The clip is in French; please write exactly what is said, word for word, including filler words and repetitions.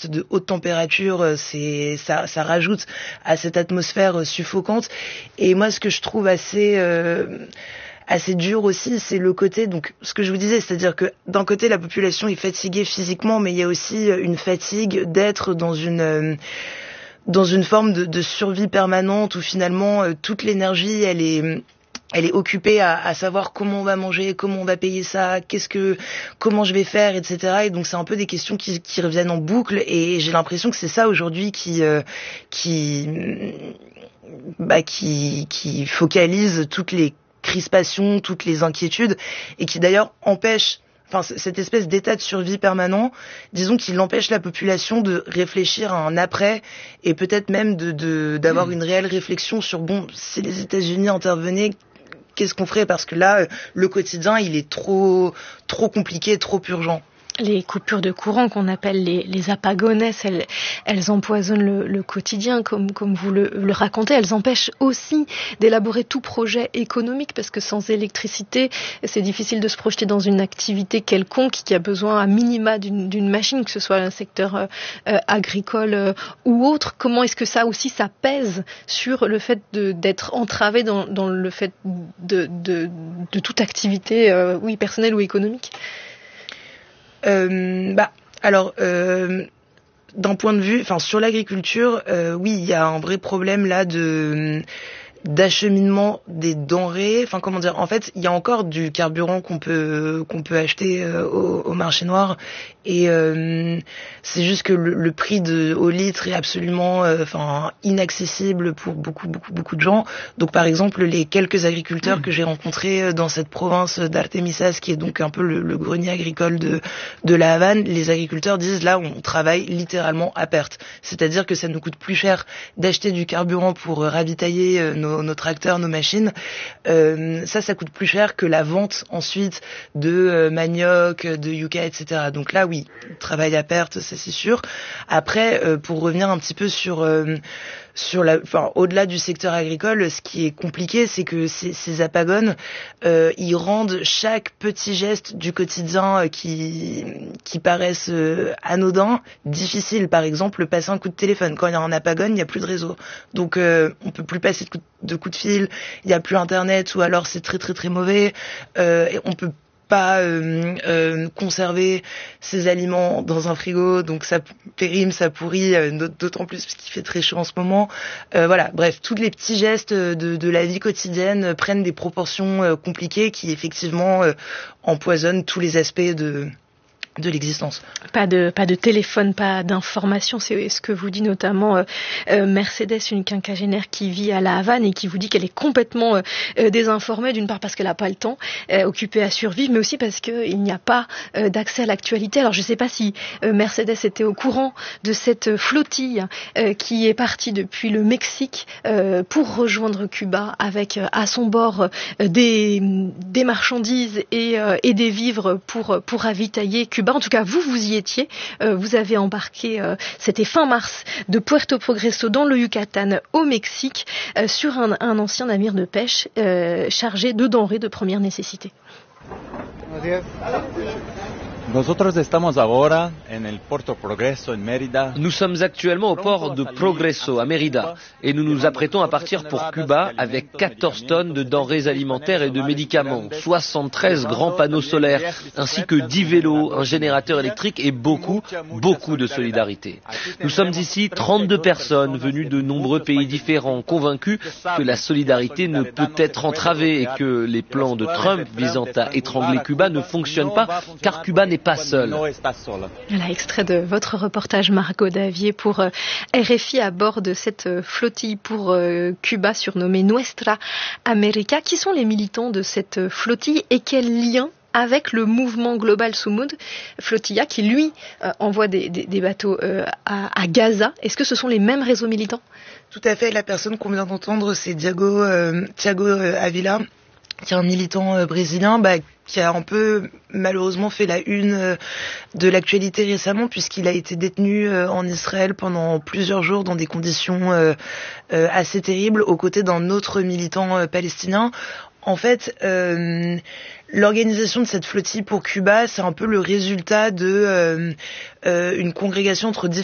postes de haute température, c'est ça, ça rajoute à cette atmosphère suffocante. Et moi, ce que je trouve assez euh, assez dur aussi, c'est le côté, donc ce que je vous disais, c'est-à-dire que d'un côté la population est fatiguée physiquement, mais il y a aussi une fatigue d'être dans une euh, dans une forme de, de survie permanente où finalement euh, toute l'énergie elle est elle est occupée à, à savoir comment on va manger, comment on va payer ça, qu'est-ce que, comment je vais faire, et cetera. Et donc c'est un peu des questions qui, qui reviennent en boucle. Et j'ai l'impression que c'est ça aujourd'hui qui, euh, qui, bah, qui, qui focalise toutes les crispations, toutes les inquiétudes, et qui d'ailleurs empêche. Enfin, cette espèce d'état de survie permanent, disons qu'il empêche la population de réfléchir à un après et peut-être même de, de d'avoir mmh. une réelle réflexion sur bon, si les États-Unis intervenaient, qu'est-ce qu'on ferait ? Parce que là, le quotidien, il est trop, trop compliqué, trop urgent. Les coupures de courant qu'on appelle les, les apagones, elles, elles empoisonnent le, le quotidien, comme, comme vous le, le racontez. Elles empêchent aussi d'élaborer tout projet économique, parce que sans électricité, c'est difficile de se projeter dans une activité quelconque qui a besoin à minima d'une, d'une machine, que ce soit un secteur euh, agricole euh, ou autre. Comment est-ce que ça aussi, ça pèse sur le fait de, d'être entravé dans, dans le fait de, de, de toute activité, euh, oui, personnelle ou économique ? Euh, bah, alors, euh, d'un point de vue, enfin, sur l'agriculture, euh, oui, il y a un vrai problème là de d'acheminement des denrées. Enfin, comment dire ? En fait, il y a encore du carburant qu'on peut qu'on peut acheter euh, au, au marché noir, et euh, c'est juste que le, le prix de au litre est absolument, enfin, euh, inaccessible pour beaucoup beaucoup beaucoup de gens. Donc, par exemple, les quelques agriculteurs mmh. que j'ai rencontrés dans cette province d'Artemisas, qui est donc un peu le, le grenier agricole de de la Havane, les agriculteurs disent là, on travaille littéralement à perte. C'est-à-dire que ça nous coûte plus cher d'acheter du carburant pour ravitailler euh, nos nos tracteurs, nos machines, euh, ça, ça coûte plus cher que la vente ensuite de euh, manioc, de yucca, et cetera. Donc là, oui, travail à perte, ça c'est sûr. Après, euh, pour revenir un petit peu sur euh, sur la, enfin, au-delà du secteur agricole, ce qui est compliqué, c'est que ces, ces apagones, euh, ils rendent chaque petit geste du quotidien euh, qui qui paraissent euh, anodins difficile. Par exemple, passer un coup de téléphone. Quand il y a un apagone, il n'y a plus de réseau, donc euh, on peut plus passer de coup de, de coup de fil. Il n'y a plus internet, ou alors c'est très très très mauvais. Euh, et on peut pas euh, euh, conserver ses aliments dans un frigo, donc ça périme, ça pourrit, euh, d'autant plus parce qu'il fait très chaud en ce moment. Euh, voilà, bref, tous les petits gestes de, de la vie quotidienne prennent des proportions euh, compliquées qui effectivement euh, empoisonnent tous les aspects de de l'existence. Pas de pas de téléphone, pas d'information, c'est ce que vous dit notamment euh, euh, Mercedes, une quinquagénaire qui vit à la Havane et qui vous dit qu'elle est complètement euh, désinformée, d'une part parce qu'elle n'a pas le temps, euh, occupée à survivre, mais aussi parce qu'il n'y a pas euh, d'accès à l'actualité. Alors je ne sais pas si euh, Mercedes était au courant de cette flottille euh, qui est partie depuis le Mexique euh, pour rejoindre Cuba avec euh, à son bord euh, des, des marchandises et, euh, et des vivres pour, pour ravitailler Cuba. En tout cas, vous, vous y étiez. Euh, vous avez embarqué, euh, c'était fin mars, de Puerto Progreso dans le Yucatan au Mexique euh, sur un, un ancien navire de pêche euh, chargé de denrées de première nécessité. Nosotros estamos ahora en el Puerto Progreso en Mérida. Nous sommes actuellement au port de Progreso à Mérida et nous nous apprêtons à partir pour Cuba avec quatorze tonnes de denrées alimentaires et de médicaments, soixante-treize grands panneaux solaires ainsi que dix vélos, un générateur électrique et beaucoup, beaucoup de solidarité. Nous sommes ici trente-deux personnes venues de nombreux pays différents, convaincus que la solidarité ne peut être entravée et que les plans de Trump visant à étrangler Cuba ne fonctionnent pas car Cuba n'est pas seul. Voilà, extrait de votre reportage, Margot Davier, pour euh, R F I à bord de cette euh, flottille pour euh, Cuba surnommée Nuestra América. Qui sont les militants de cette euh, flottille et quel lien avec le mouvement Global Sumud Flotilla qui, lui, euh, envoie des, des, des bateaux euh, à, à Gaza? Est-ce que ce sont les mêmes réseaux militants? Tout à fait. La personne qu'on vient d'entendre, c'est Diago, euh, Thiago Avila, qui est un militant euh, brésilien, bah, qui a un peu malheureusement fait la une euh, de l'actualité récemment, puisqu'il a été détenu euh, en Israël pendant plusieurs jours dans des conditions euh, euh, assez terribles, aux côtés d'un autre militant euh, palestinien. En fait, euh, l'organisation de cette flottille pour Cuba, c'est un peu le résultat de euh, euh, une congrégation entre